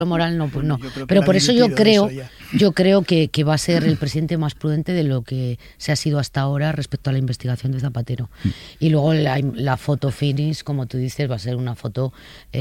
moral no, pues no. Bueno, pero por eso yo creo que va a ser el presidente más prudente de lo que se ha sido hasta ahora respecto a la investigación de Zapatero. Y luego la foto finish, como tú dices, va a ser una foto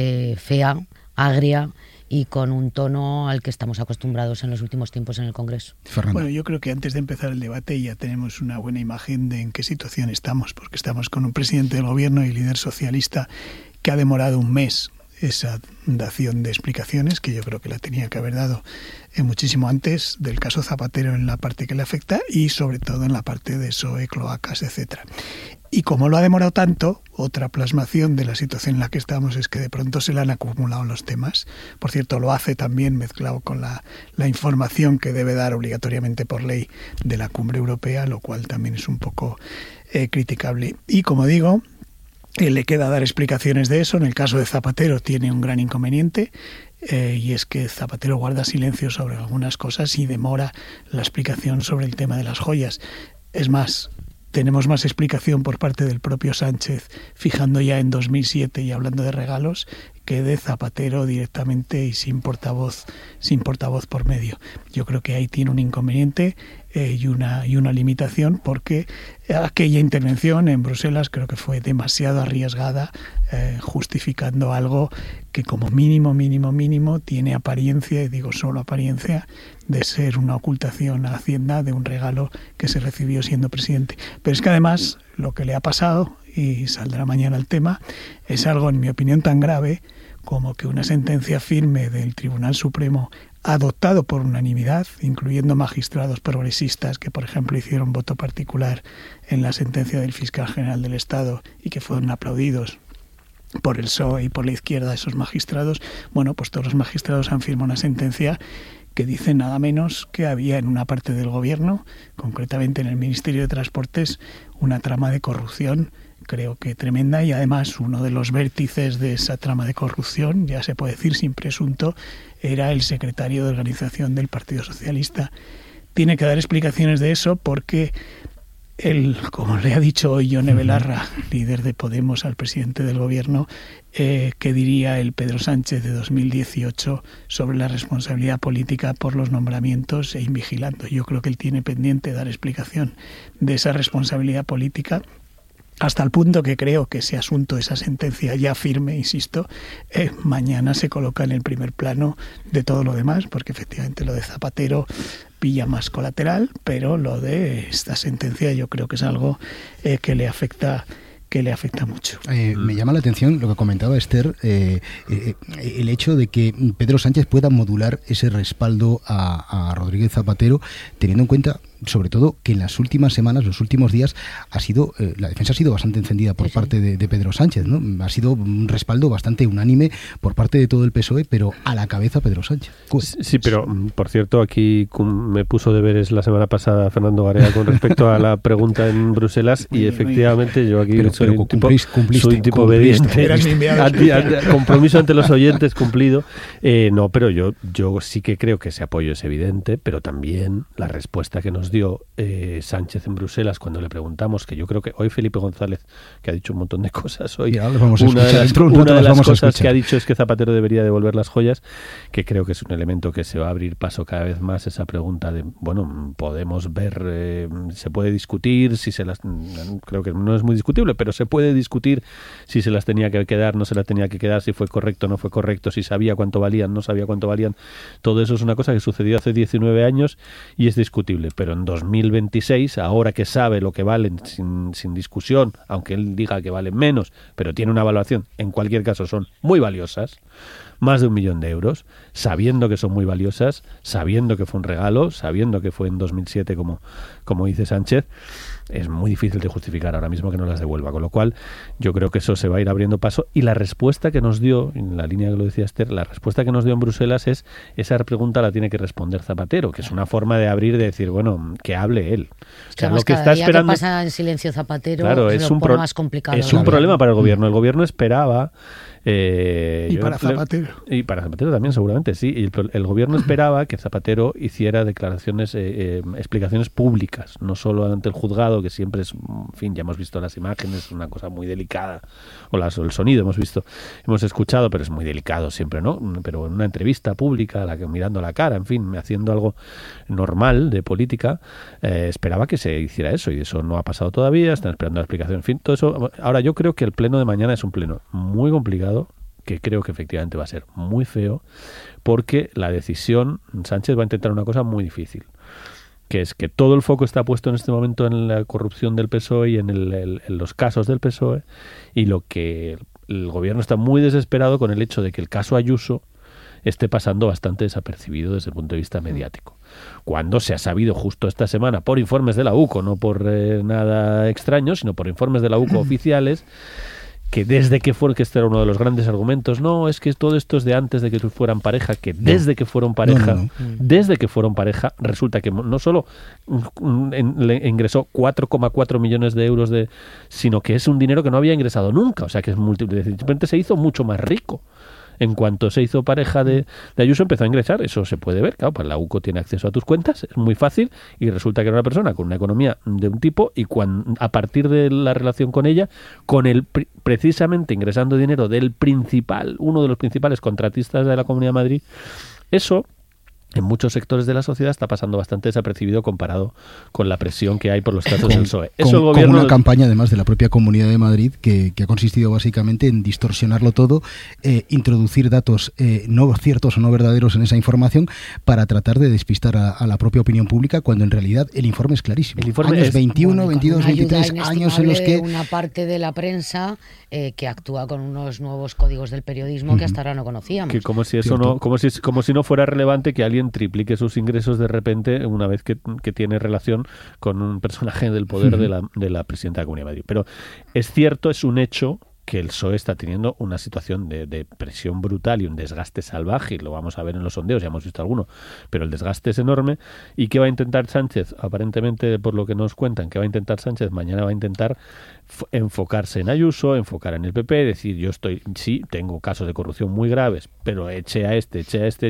fea, agria y con un tono al que estamos acostumbrados en los últimos tiempos en el Congreso. Fernando. Bueno, yo creo que antes de empezar el debate ya tenemos una buena imagen de en qué situación estamos, porque estamos con un presidente del gobierno y líder socialista que ha demorado un mes esa dación de explicaciones, que yo creo que la tenía que haber dado muchísimo antes del caso Zapatero en la parte que le afecta y sobre todo en la parte de SOE, cloacas, etcétera. Y como lo ha demorado tanto, otra plasmación de la situación en la que estamos es que de pronto se le han acumulado los temas. Por cierto, lo hace también mezclado con la información que debe dar obligatoriamente por ley de la Cumbre Europea, lo cual también es un poco criticable. Y como digo, le queda dar explicaciones de eso. En el caso de Zapatero tiene un gran inconveniente y es que Zapatero guarda silencio sobre algunas cosas y demora la explicación sobre el tema de las joyas. Es más, tenemos más explicación por parte del propio Sánchez fijando ya en 2007 y hablando de regalos que de Zapatero directamente y sin portavoz por medio. Yo creo que ahí tiene un inconveniente y una limitación, porque aquella intervención en Bruselas creo que fue demasiado arriesgada, justificando algo que como mínimo tiene apariencia, y digo solo apariencia, de ser una ocultación a Hacienda de un regalo que se recibió siendo presidente. Pero es que además lo que le ha pasado, y saldrá mañana el tema, es algo, en mi opinión, tan grave como que una sentencia firme del Tribunal Supremo, adoptado por unanimidad, incluyendo magistrados progresistas que, por ejemplo, hicieron voto particular en la sentencia del fiscal general del Estado y que fueron aplaudidos por el PSOE y por la izquierda, esos magistrados. Bueno, pues todos los magistrados han firmado una sentencia que dice nada menos que había en una parte del gobierno, concretamente en el Ministerio de Transportes, una trama de corrupción, creo que tremenda, y además uno de los vértices de esa trama de corrupción, ya se puede decir sin presunto, era el secretario de organización del Partido Socialista. Tiene que dar explicaciones de eso porque como le ha dicho hoy Yone Belarra, líder de Podemos, al presidente del gobierno, ¿qué diría el Pedro Sánchez de 2018 sobre la responsabilidad política por los nombramientos e invigilando? Yo creo que él tiene pendiente dar explicación de esa responsabilidad política, hasta el punto que creo que ese asunto, esa sentencia ya firme, insisto, mañana se coloca en el primer plano de todo lo demás, porque efectivamente lo de Zapatero pilla más colateral, pero lo de esta sentencia yo creo que es algo que le afecta mucho. Me llama la atención lo que comentaba Esther, el hecho de que Pedro Sánchez pueda modular ese respaldo a Rodríguez Zapatero, teniendo en cuenta sobre todo que en las últimas semanas, los últimos días, la defensa ha sido bastante encendida por parte de Pedro Sánchez, ¿no? Ha sido un respaldo bastante unánime por parte de todo el PSOE, pero a la cabeza Pedro Sánchez. Sí, pero por cierto, aquí me puso deberes la semana pasada Fernando Garea con respecto a la pregunta en Bruselas y efectivamente yo aquí soy un tipo obediente. Compromiso ante los oyentes cumplido. No, pero yo sí que creo que ese apoyo es evidente, pero también la respuesta que nos dio Sánchez en Bruselas cuando le preguntamos, que yo creo que hoy Felipe González, que ha dicho un montón de cosas hoy, una de las cosas que ha dicho es que Zapatero debería devolver las joyas, que creo que es un elemento que se va a abrir paso cada vez más, esa pregunta de, bueno, podemos ver, se puede discutir si se las, creo que no es muy discutible, pero se puede discutir si se las tenía que quedar, no se las tenía que quedar, si fue correcto, no fue correcto, si sabía cuánto valían, no sabía cuánto valían. Todo eso es una cosa que sucedió hace 19 años y es discutible, pero en 2026, ahora que sabe lo que valen sin discusión, aunque él diga que valen menos, pero tiene una evaluación, en cualquier caso son muy valiosas, más de 1 millón de euros, sabiendo que son muy valiosas, sabiendo que fue un regalo, sabiendo que fue en 2007, como dice Sánchez, es muy difícil de justificar ahora mismo que no las devuelva, con lo cual yo creo que eso se va a ir abriendo paso, y la respuesta que nos dio, en la línea que lo decía Esther, la respuesta que nos dio en Bruselas es, esa pregunta la tiene que responder Zapatero, que es una forma de abrir, de decir, bueno, que hable él. O sea, lo que está esperando, que pasa en silencio Zapatero, claro, es un más complicado. Es un problema para el gobierno. El gobierno esperaba y para Zapatero. Y para Zapatero también, seguramente, sí. Y el gobierno esperaba que Zapatero hiciera declaraciones, explicaciones públicas, no solo ante el juzgado que siempre es, en fin, ya hemos visto las imágenes, una cosa muy delicada, o el sonido hemos escuchado, pero es muy delicado siempre, ¿no? Pero en una entrevista pública, mirando la cara, en fin, haciendo algo normal de política, esperaba que se hiciera eso, y eso no ha pasado todavía, están esperando la explicación, en fin, todo eso. Ahora, yo creo que el pleno de mañana es un pleno muy complicado, que creo que efectivamente va a ser muy feo, porque la decisión, Sánchez va a intentar una cosa muy difícil, que es que todo el foco está puesto en este momento en la corrupción del PSOE y en los casos del PSOE, y lo que el gobierno está muy desesperado con el hecho de que el caso Ayuso esté pasando bastante desapercibido desde el punto de vista mediático. Cuando se ha sabido justo esta semana, por informes de la UCO, no por nada extraño, sino por informes de la UCO oficiales, que desde que este era uno de los grandes argumentos, no, es que todo esto es de antes de que fueran pareja, que desde que fueron pareja, desde que fueron pareja, resulta que no solo le ingresó 4,4 millones de euros, sino que es un dinero que no había ingresado nunca, o sea que simplemente se hizo mucho más rico. En cuanto se hizo pareja de Ayuso, empezó a ingresar. Eso se puede ver. Claro, pues la UCO tiene acceso a tus cuentas, es muy fácil, y resulta que era una persona con una economía de un tipo, y a partir de la relación con ella, precisamente ingresando dinero del uno de los principales contratistas de la Comunidad de Madrid, eso en muchos sectores de la sociedad está pasando bastante desapercibido comparado con la presión que hay por los casos del PSOE. Eso el gobierno, con una campaña, además, de la propia Comunidad de Madrid que ha consistido básicamente en distorsionarlo todo, introducir datos no ciertos o no verdaderos en esa información para tratar de despistar a la propia opinión pública, cuando en realidad el informe es clarísimo. El informe años 21, 22, 23, años en los que una parte de la prensa que actúa con unos nuevos códigos del periodismo que hasta ahora no conocíamos. Que como si eso no, como si no fuera relevante que alguien triplique sus ingresos de repente una vez que tiene relación con un personaje del poder de la presidenta de la Comunidad de Madrid. Pero es cierto, es un hecho que el PSOE está teniendo una situación de presión brutal y un desgaste salvaje, y lo vamos a ver en los sondeos, ya hemos visto alguno, pero el desgaste es enorme. ¿Y qué va a intentar Sánchez? Aparentemente, por lo que nos cuentan, ¿qué va a intentar Sánchez? Mañana va a intentar enfocarse en Ayuso, enfocar en el PP, decir, sí, tengo casos de corrupción muy graves, pero eche a este,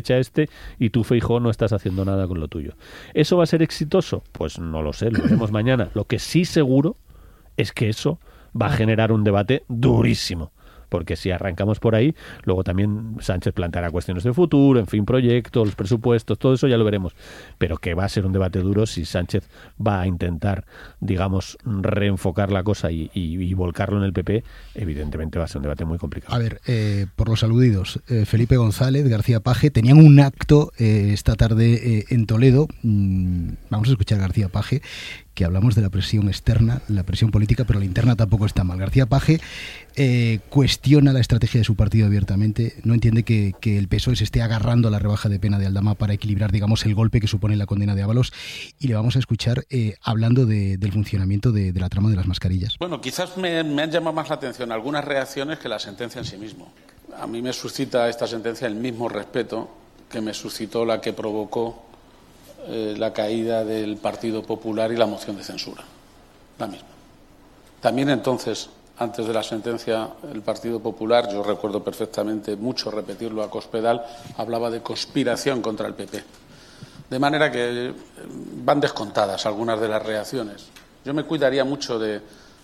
y tú, Feijóo, no estás haciendo nada con lo tuyo. ¿Eso va a ser exitoso? Pues no lo sé, lo veremos mañana. Lo que sí seguro es que eso va a generar un debate durísimo, porque si arrancamos por ahí, luego también Sánchez planteará cuestiones de futuro, en fin, proyectos, los presupuestos, todo eso ya lo veremos, pero que va a ser un debate duro si Sánchez va a intentar, digamos, reenfocar la cosa y volcarlo en el PP. Evidentemente va a ser un debate muy complicado. A ver, por los aludidos, Felipe González, García Page, tenían un acto esta tarde en Toledo. Vamos a escuchar a García Page, que hablamos de la presión externa, la presión política, pero la interna tampoco está mal. García Page cuestiona la estrategia de su partido abiertamente, no entiende que el PSOE se esté agarrando a la rebaja de pena de Aldama para equilibrar, digamos, el golpe que supone la condena de Ábalos, y le vamos a escuchar hablando del funcionamiento de la trama de las mascarillas. Bueno, quizás me han llamado más la atención algunas reacciones que la sentencia en sí mismo. A mí me suscita esta sentencia el mismo respeto que me suscitó la que provocó la caída del Partido Popular y la moción de censura, la misma. También entonces, antes de la sentencia, el Partido Popular, yo recuerdo perfectamente mucho repetirlo a Cospedal, hablaba de conspiración contra el PP. De manera que van descontadas algunas de las reacciones. Yo me cuidaría mucho de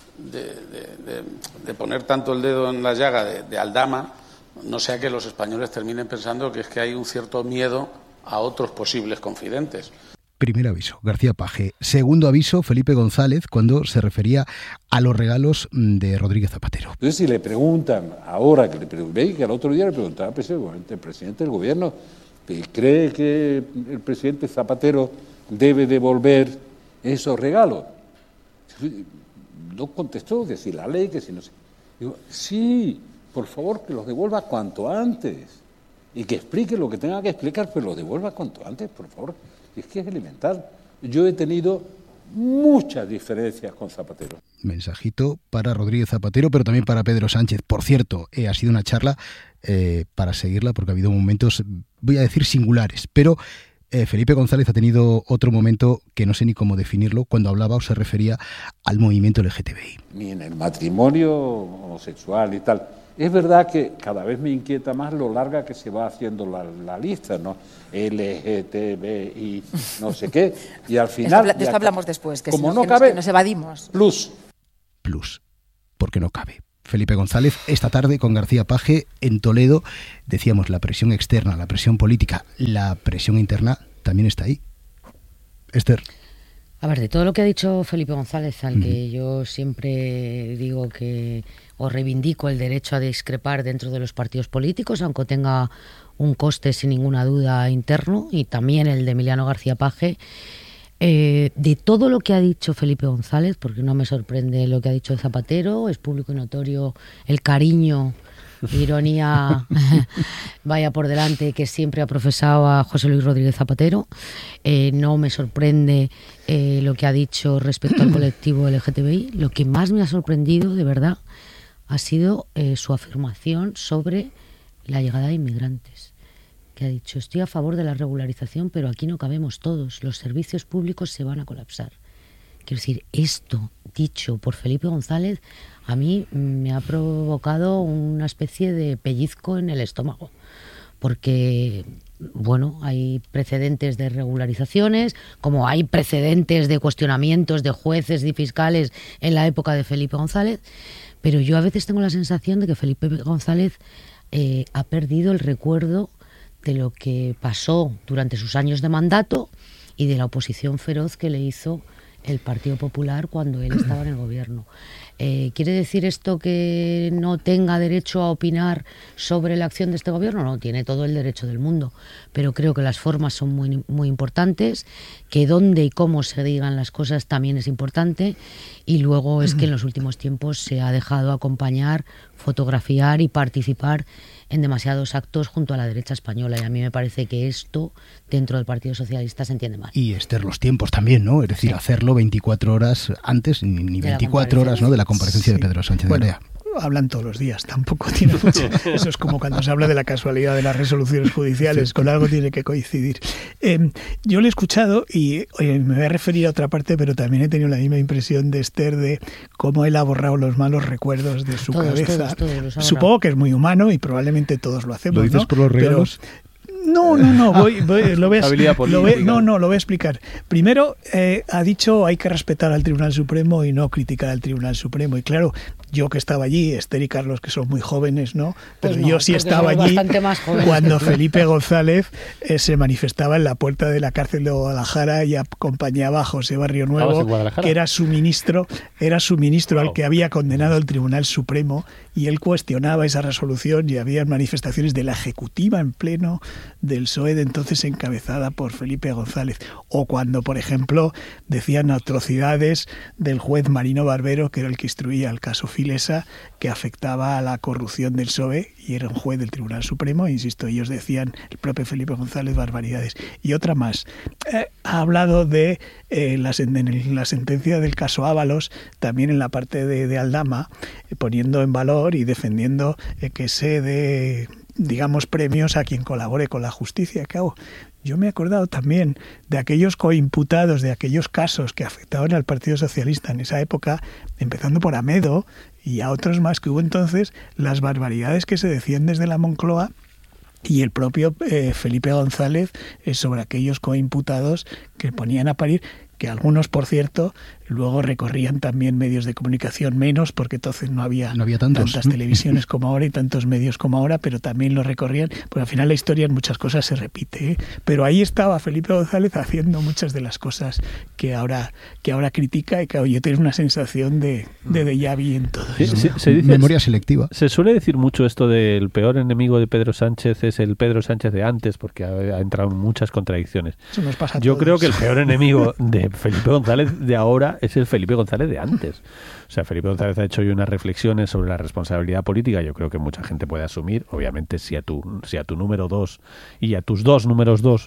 poner tanto el dedo en la llaga de Aldama, no sea que los españoles terminen pensando que es que hay un cierto miedo a otros posibles confidentes. Primer aviso, García Page. Segundo aviso, Felipe González, cuando se refería a los regalos de Rodríguez Zapatero. Entonces, si le preguntan, ahora que que el otro día le preguntaba el presidente del gobierno, ¿cree que el presidente Zapatero debe devolver esos regalos? No contestó, que si la ley, que si no sé. Digo, sí, por favor, que los devuelva cuanto antes. Y que explique lo que tenga que explicar, pero lo devuelva cuanto antes, por favor. Es que es elemental. Yo he tenido muchas diferencias con Zapatero. Mensajito para Rodríguez Zapatero, pero también para Pedro Sánchez. Por cierto, ha sido una charla para seguirla, porque ha habido momentos, voy a decir, singulares, pero Felipe González ha tenido otro momento que no sé ni cómo definirlo, cuando hablaba o se refería al movimiento LGTBI. Ni en el matrimonio homosexual y tal, Es verdad que cada vez me inquieta más lo larga que se va haciendo la lista, ¿no? LGTBI, no sé qué, y al final... De esto hablamos después, que como si no cabe, que nos evadimos. Plus, porque no cabe. Felipe González, esta tarde con García Page en Toledo, decíamos, la presión externa, la presión política, la presión interna también está ahí. Esther. A ver, de todo lo que ha dicho Felipe González, al que yo siempre digo que o reivindico el derecho a discrepar dentro de los partidos políticos, aunque tenga un coste sin ninguna duda interno, y también el de Emiliano García Page, de todo lo que ha dicho Felipe González, porque no me sorprende lo que ha dicho de Zapatero, es público y notorio el cariño, ironía, vaya por delante, que siempre ha profesado a José Luis Rodríguez Zapatero. No me sorprende lo que ha dicho respecto al colectivo LGTBI. Lo que más me ha sorprendido, de verdad, ha sido su afirmación sobre la llegada de inmigrantes, que ha dicho: estoy a favor de la regularización, pero aquí no cabemos todos, los servicios públicos se van a colapsar. Quiero decir, esto dicho por Felipe González a mí me ha provocado una especie de pellizco en el estómago, porque, bueno, hay precedentes de regularizaciones, como hay precedentes de cuestionamientos de jueces y fiscales en la época de Felipe González, pero yo a veces tengo la sensación de que Felipe González ha perdido el recuerdo de lo que pasó durante sus años de mandato y de la oposición feroz que le hizo el Partido Popular cuando él estaba en el gobierno. ¿Quiere decir esto que no tenga derecho a opinar sobre la acción de este gobierno? No, tiene todo el derecho del mundo, pero creo que las formas son muy, muy importantes, que dónde y cómo se digan las cosas también es importante, y luego es que en los últimos tiempos se ha dejado acompañar, fotografiar y participar en demasiados actos junto a la derecha española, y a mí me parece que esto dentro del Partido Socialista se entiende mal. Y Esther, los tiempos también, ¿no? Es decir, hacerlo 24 horas antes, ni 24 horas, ¿no?, de la comparecencia de Pedro Sánchez de Garea. Hablan todos los días, tampoco tiene mucho. Eso es como cuando se habla de la casualidad de las resoluciones judiciales, con algo tiene que coincidir. Yo lo he escuchado y me voy a referir a otra parte, pero también he tenido la misma impresión de Esther de cómo él ha borrado los malos recuerdos de su cabeza. Todos Supongo que es muy humano y probablemente todos lo hacemos. ¿Lo dices, ¿no?, por los regalos? No, lo voy a explicar. Primero, ha dicho hay que respetar al Tribunal Supremo y no criticar al Tribunal Supremo. Y claro, yo que estaba allí, Esther y Carlos, que son muy jóvenes, ¿no? Pero pues no, yo sí estaba allí cuando Felipe González se manifestaba en la puerta de la cárcel de Guadalajara y acompañaba a José Barrio Nuevo, que era su ministro al que había condenado el Tribunal Supremo, y él cuestionaba esa resolución, y había manifestaciones de la Ejecutiva en pleno del PSOE de entonces, encabezada por Felipe González. O cuando, por ejemplo, decían atrocidades del juez Marino Barbero, que era el que instruía el caso Filesa, que afectaba a la corrupción del PSOE, y era un juez del Tribunal Supremo, insisto, ellos decían, el propio Felipe González, barbaridades. Y otra más, ha hablado de la sentencia del caso Ábalos, también en la parte de Aldama, poniendo en valor y defendiendo que se dé, digamos, premios a quien colabore con la justicia. Claro, yo me he acordado también de aquellos coimputados de aquellos casos que afectaban al Partido Socialista en esa época, empezando por Amedo y a otros más que hubo entonces, las barbaridades que se decían desde la Moncloa, y el propio Felipe González sobre aquellos coimputados que ponían a parir, que algunos, por cierto, luego recorrían también medios de comunicación, menos, porque entonces no había tantas televisiones como ahora y tantos medios como ahora, pero también lo recorrían, porque al final la historia en muchas cosas se repite, ¿eh? Pero ahí estaba Felipe González haciendo muchas de las cosas que ahora critica, y claro, yo tengo una sensación de déjà vu en todo eso. Se dice, memoria selectiva. Se suele decir mucho esto del peor enemigo de Pedro Sánchez es el Pedro Sánchez de antes, porque ha entrado en muchas contradicciones. Eso nos pasa a Yo todos. Creo que el peor enemigo de Felipe González de ahora es el Felipe González de antes. O sea, Felipe González ha hecho hoy unas reflexiones sobre la responsabilidad política. Yo creo que mucha gente puede asumir, obviamente, si a tu número 2 y a tus dos números 2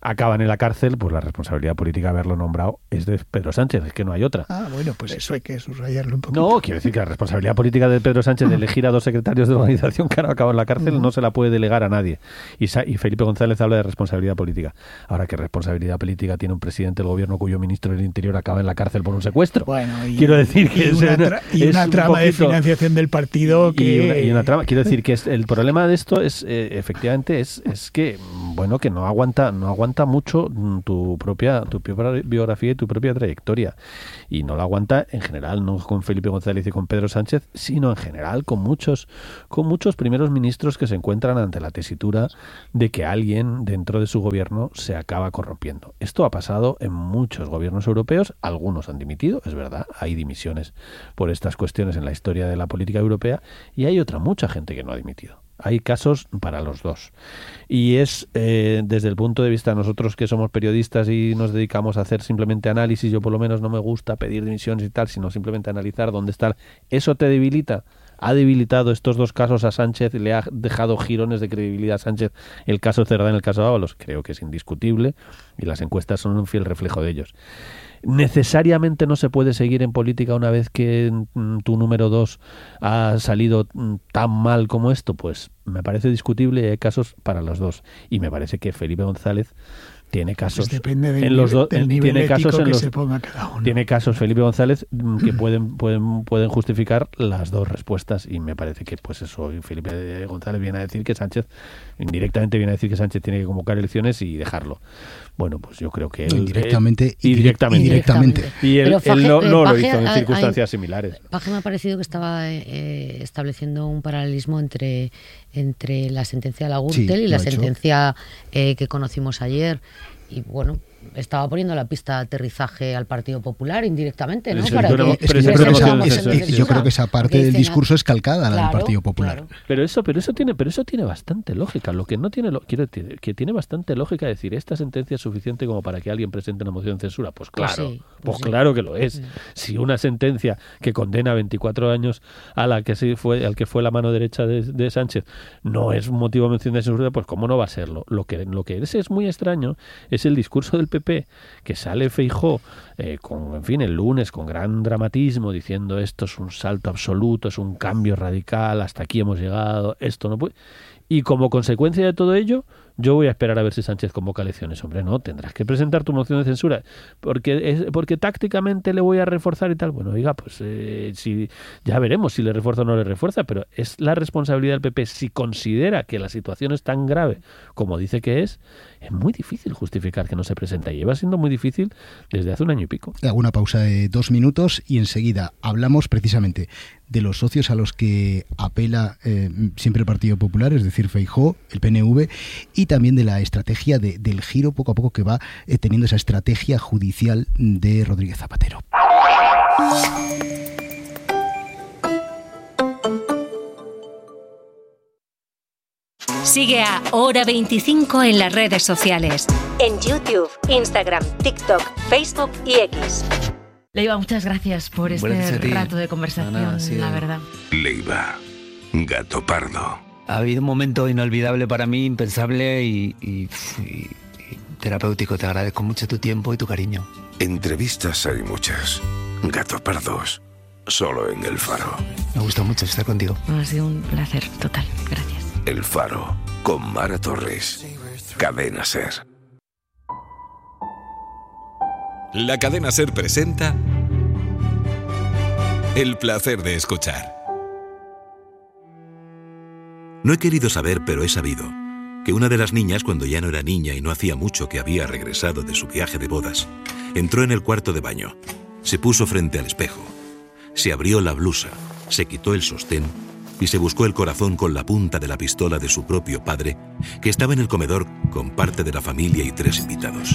acaban en la cárcel, pues la responsabilidad política de haberlo nombrado es de Pedro Sánchez, es que no hay otra. Bueno, pues eso hay que subrayarlo un poquito. No, quiero decir que la responsabilidad política de Pedro Sánchez de elegir a 2 secretarios de organización que han acabado en la cárcel no se la puede delegar a nadie. Y Felipe González habla de responsabilidad política. Ahora, ¿qué responsabilidad política tiene un presidente del gobierno cuyo ministro del Interior acaba en la cárcel por un secuestro? Bueno, quiero decir que una trama de financiación del partido que... Y una trama, quiero decir que el problema de esto es, efectivamente, es que, bueno, que no aguanta mucho tu propia biografía y tu propia trayectoria. Y no la aguanta en general, no con Felipe González y con Pedro Sánchez, sino en general con muchos primeros ministros que se encuentran ante la tesitura de que alguien dentro de su gobierno se acaba corrompiendo. Esto ha pasado en muchos gobiernos europeos, algunos han dimitido, es verdad, hay dimisiones por estas cuestiones en la historia de la política europea, y hay mucha gente que no ha dimitido. Hay casos para los dos. Y es desde el punto de vista de nosotros que somos periodistas y nos dedicamos a hacer simplemente análisis, yo por lo menos no me gusta pedir dimisiones y tal, sino simplemente analizar dónde está. ¿Eso te debilita? Ha debilitado estos 2 casos a Sánchez, le ha dejado girones de credibilidad a Sánchez el caso Cerdá y el caso Ábalos. Creo que es indiscutible y las encuestas son un fiel reflejo de ellos. Necesariamente no se puede seguir en política una vez que tu número 2 ha salido tan mal como esto. Pues me parece discutible y hay casos para los dos. Y me parece que Felipe González tiene casos. Pues depende del nivel ético que se ponga cada uno. Tiene casos Felipe González que pueden justificar las 2 respuestas, y me parece que pues eso, Felipe González viene a decir que Sánchez, indirectamente viene a decir que Sánchez tiene que convocar elecciones y dejarlo. Bueno, pues yo creo que él... Indirectamente. Y él no lo hizo en circunstancias similares. Paje me ha parecido que estaba estableciendo un paralelismo entre la sentencia de la Gürtel y la sentencia que conocimos ayer. Y bueno, estaba poniendo la pista de aterrizaje al Partido Popular indirectamente, ¿no? Yo creo que esa parte del discurso es calcada, la del Partido Popular. Claro. Pero eso tiene bastante lógica. Lo que no tiene quiero decir que tiene bastante lógica decir esta sentencia es suficiente como para que alguien presente una moción de censura. Pues claro, claro que lo es. Sí. Si una sentencia que condena 24 años al que fue la mano derecha de Sánchez no es motivo de moción de censura, pues cómo no va a serlo. Lo que es muy extraño es el discurso del PP, que sale Feijóo el lunes con gran dramatismo diciendo esto es un salto absoluto, es un cambio radical, hasta aquí hemos llegado, esto no puede... Y como consecuencia de todo ello, yo voy a esperar a ver si Sánchez convoca elecciones. Hombre, no, tendrás que presentar tu moción de censura porque tácticamente le voy a reforzar y tal. Bueno, oiga, pues si ya veremos si le refuerza o no le refuerza, pero es la responsabilidad del PP. Si considera que la situación es tan grave como dice que es muy difícil justificar que no se presenta. Y lleva siendo muy difícil desde hace 1 año y pico. Hago una pausa de 2 minutos y enseguida hablamos precisamente de los socios a los que apela siempre el Partido Popular, es decir, Feijóo, el PNV, y también de la estrategia del giro poco a poco que va teniendo esa estrategia judicial de Rodríguez Zapatero. Sigue a Hora 25 en las redes sociales. En YouTube, Instagram, TikTok, Facebook y X. Leiva, muchas gracias por este rato de conversación, la verdad. Leiva, gato pardo. Ha habido un momento inolvidable para mí, impensable y terapéutico. Te agradezco mucho tu tiempo y tu cariño. Entrevistas hay muchas. Gato pardos, solo en El Faro. Me gusta mucho estar contigo. Ha sido un placer total, gracias. El Faro, con Mara Torres. Cadena SER. La Cadena SER presenta El placer de escuchar. No he querido saber, pero he sabido que una de las niñas, cuando ya no era niña y no hacía mucho que había regresado de su viaje de bodas, entró en el cuarto de baño, se puso frente al espejo, se abrió la blusa, se quitó el sostén y se buscó el corazón con la punta de la pistola de su propio padre, que estaba en el comedor con parte de la familia y 3 invitados.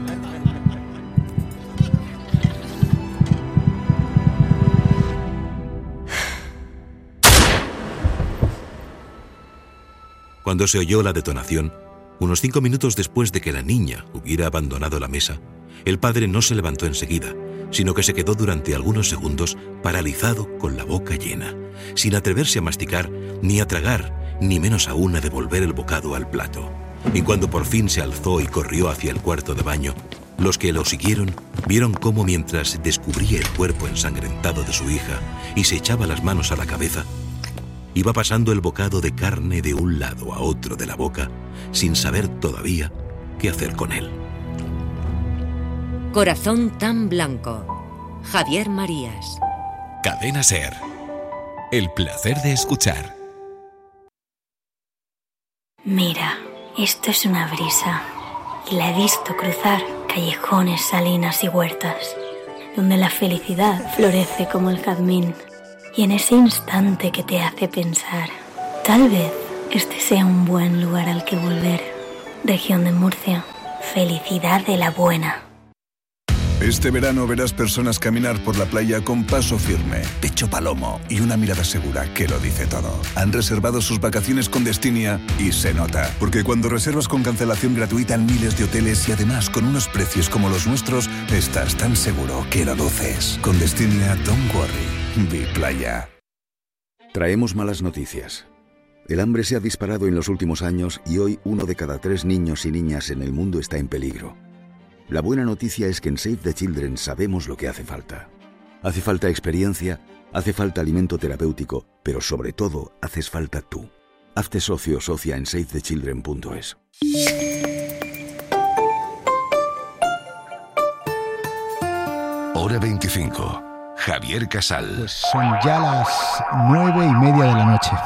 Cuando se oyó la detonación, unos 5 minutos después de que la niña hubiera abandonado la mesa, el padre no se levantó enseguida, sino que se quedó durante algunos segundos paralizado con la boca llena, sin atreverse a masticar, ni a tragar, ni menos aún a devolver el bocado al plato, Y cuando por fin se alzó y corrió hacia el cuarto de baño, los que lo siguieron vieron cómo mientras descubría el cuerpo ensangrentado de su hija y se echaba las manos a la cabeza, iba pasando el bocado de carne de un lado a otro de la boca sin saber todavía qué hacer con él. Corazón tan blanco. Javier Marías. Cadena SER. El placer de escuchar. Mira, esto es una brisa. Y la he visto cruzar callejones, salinas y huertas, donde la felicidad florece como el jazmín. Y en ese instante que te hace pensar, tal vez este sea un buen lugar al que volver. Región de Murcia, felicidad de la buena. Este verano verás personas caminar por la playa con paso firme, pecho palomo y una mirada segura que lo dice todo. Han reservado sus vacaciones con Destinia y se nota, porque cuando reservas con cancelación gratuita en miles de hoteles y además con unos precios como los nuestros, estás tan seguro que lo luces. Con Destinia, don't worry, be playa. Traemos malas noticias. El hambre se ha disparado en los últimos años y hoy 1 de cada 3 niños y niñas en el mundo está en peligro. La buena noticia es que en Save the Children sabemos lo que hace falta. Hace falta experiencia, hace falta alimento terapéutico, pero sobre todo haces falta tú. Hazte socio o socia en savethechildren.es. Hora 25. Javier Casal. Pues son ya las 9:30 de la noche.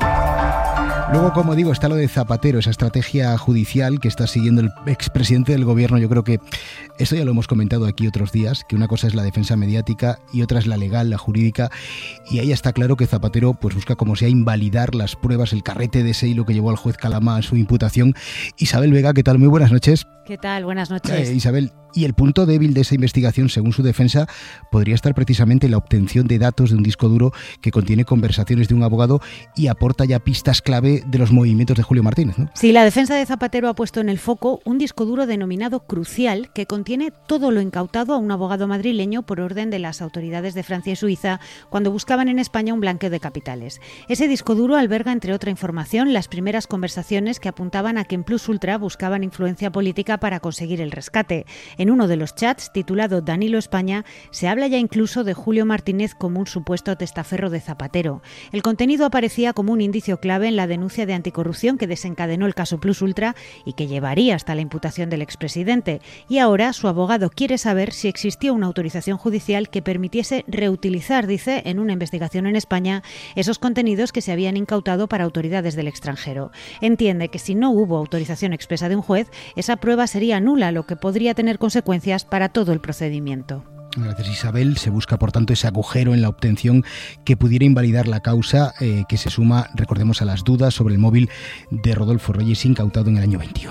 Luego, como digo, está lo de Zapatero, esa estrategia judicial que está siguiendo el expresidente del gobierno. Yo creo que esto ya lo hemos comentado aquí otros días, que una cosa es la defensa mediática y otra es la legal, la jurídica, y ahí está claro que Zapatero pues busca como sea invalidar las pruebas, el carrete de Sey, lo que llevó al juez Calama a su imputación. Isabel Vega, ¿qué tal? Muy buenas noches. ¿Qué tal? Buenas noches. Isabel, y el punto débil de esa investigación, según su defensa, podría estar precisamente en la obtención de datos de un disco duro que contiene conversaciones de un abogado y aporta ya pistas clave de los movimientos de Julio Martínez, ¿no? Sí, la defensa de Zapatero ha puesto en el foco un disco duro denominado Crucial, que contiene todo lo incautado a un abogado madrileño por orden de las autoridades de Francia y Suiza cuando buscaban en España un blanqueo de capitales. Ese disco duro alberga, entre otra información, las primeras conversaciones que apuntaban a que en Plus Ultra buscaban influencia política para conseguir el rescate. En uno de los chats, titulado Danilo España, se habla ya incluso de Julio Martínez como un supuesto testaferro de Zapatero. El contenido aparecía como un indicio clave en la denuncia de anticorrupción que desencadenó el caso Plus Ultra y que llevaría hasta la imputación del expresidente. Y ahora su abogado quiere saber si existía una autorización judicial que permitiese reutilizar, dice, en una investigación en España, esos contenidos que se habían incautado para autoridades del extranjero. Entiende que si no hubo autorización expresa de un juez, esa prueba sería nula, lo que podría tener consecuencias para todo el procedimiento. Gracias, Isabel. Se busca, por tanto, ese agujero en la obtención que pudiera invalidar la causa, que se suma, recordemos, a las dudas sobre el móvil de Rodolfo Reyes incautado en el año 21.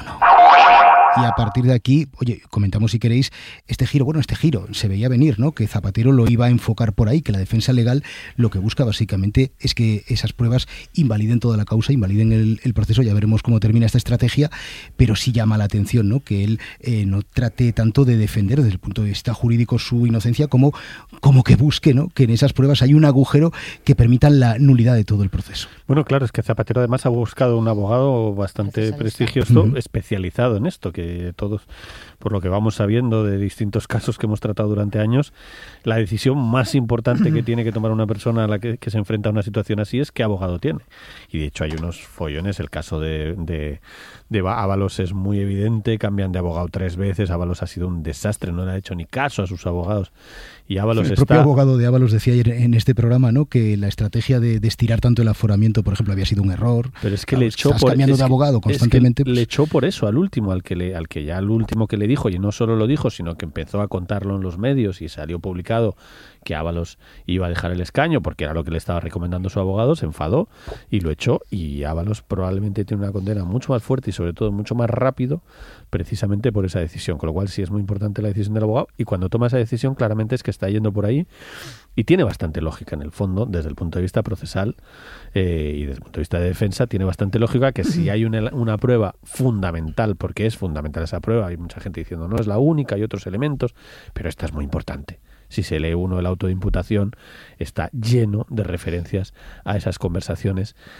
Y a partir de aquí, oye, comentamos si queréis este giro se veía venir, ¿no? Que Zapatero lo iba a enfocar por ahí, que la defensa legal lo que busca básicamente es que esas pruebas invaliden toda la causa, invaliden el proceso. Ya veremos cómo termina esta estrategia, pero sí llama la atención, ¿no? Que él no trate tanto de defender desde el punto de vista jurídico su inocencia como que busque, ¿no? Que en esas pruebas hay un agujero que permita la nulidad de todo el proceso. Bueno, claro, es que Zapatero además ha buscado un abogado bastante prestigioso, especializado en esto, que todos, por lo que vamos sabiendo de distintos casos que hemos tratado durante años, la decisión más importante que tiene que tomar una persona a la que se enfrenta a una situación así es qué abogado tiene. Y de hecho hay unos follones, el caso de Ábalos es muy evidente, cambian de abogado 3 veces, Ábalos ha sido un desastre, no le ha hecho ni caso a sus abogados. Y Ábalos el propio abogado de Ábalos decía ayer en este programa, ¿no? Que la estrategia de estirar tanto el aforamiento, por ejemplo, había sido un error. Pero es que le echó por cambiando de abogado constantemente. Le echó por eso al último, al último que le dijo, y no solo lo dijo, sino que empezó a contarlo en los medios y salió publicado que Ábalos iba a dejar el escaño porque era lo que le estaba recomendando su abogado, se enfadó y lo echó, y Ábalos probablemente tiene una condena mucho más fuerte y sobre todo mucho más rápido precisamente por esa decisión, con lo cual sí es muy importante la decisión del abogado, y cuando toma esa decisión claramente es que está yendo por ahí y tiene bastante lógica en el fondo desde el punto de vista procesal y desde el punto de vista de defensa tiene bastante lógica que si hay una prueba fundamental, porque es fundamental esa prueba, hay mucha gente diciendo no es la única, hay otros elementos, pero esta es muy importante. Si se lee uno el auto de imputación, está lleno de referencias a esas conversaciones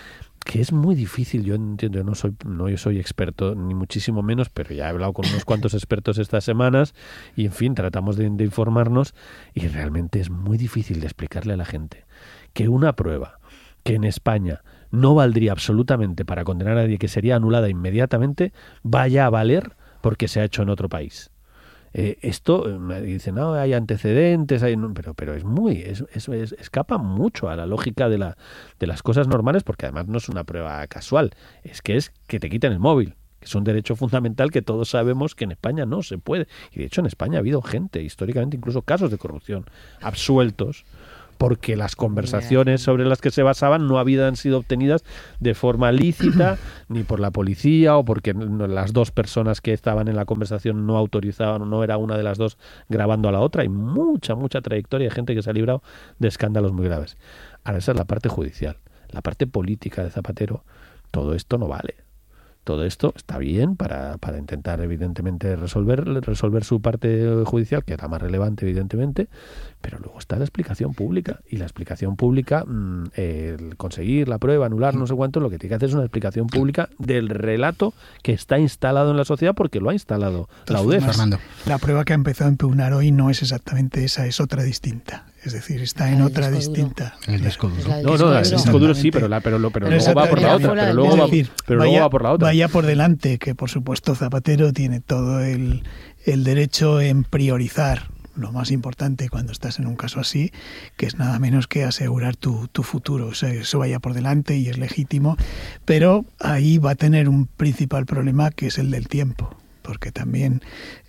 que es muy difícil. Yo entiendo, no soy experto, ni muchísimo menos, pero ya he hablado con unos cuantos expertos estas semanas y, en fin, tratamos de informarnos, y realmente es muy difícil de explicarle a la gente que una prueba que en España no valdría absolutamente para condenar a nadie, que sería anulada inmediatamente, vaya a valer porque se ha hecho en otro país. Esto, dicen, no, hay antecedentes, pero escapa mucho a la lógica de las cosas normales, porque además no es una prueba casual, es que te quiten el móvil, que es un derecho fundamental que todos sabemos que en España no se puede. Y de hecho en España ha habido gente, históricamente, incluso casos de corrupción absueltos, porque las conversaciones sobre las que se basaban no habían sido obtenidas de forma lícita, ni por la policía, o porque las dos personas que estaban en la conversación no autorizaban, o no era una de las dos grabando a la otra. Hay mucha trayectoria de gente que se ha librado de escándalos muy graves. Ahora, esa es la parte judicial. La parte política de Zapatero, todo esto no vale. Todo esto está bien para intentar, evidentemente, resolver su parte judicial, que es la más relevante, evidentemente, pero luego está la explicación pública. Y la explicación pública, el conseguir la prueba, anular, no sé cuánto, lo que tiene que hacer es una explicación pública del relato que está instalado en la sociedad, porque lo ha instalado la UDEF. Fernando. La prueba que ha empezado a impugnar hoy no es exactamente esa, es otra distinta. Es decir, está en otra distinta. El disco duro. No, el disco duro sí, pero luego va por la otra. Pero luego va por la otra. Vaya por delante, que por supuesto Zapatero tiene todo el derecho en priorizar lo más importante cuando estás en un caso así, que es nada menos que asegurar tu futuro. O sea, eso vaya por delante y es legítimo, pero ahí va a tener un principal problema, que es el del tiempo, porque también